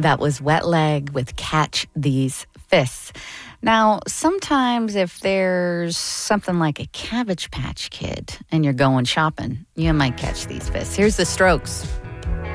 That was Wet Leg with Catch These Fists. Now, sometimes if there's something like a Cabbage Patch Kid and you're going shopping, you might catch these fists. Here's the Strokes.